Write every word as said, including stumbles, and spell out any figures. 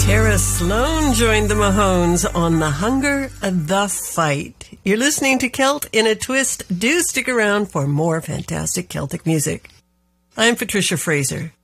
Tara Sloan joined the Mahones on The Hunger, the Fight. You're listening to Celt in a Twist. Do stick around for more fantastic Celtic music. I'm Patricia Fraser.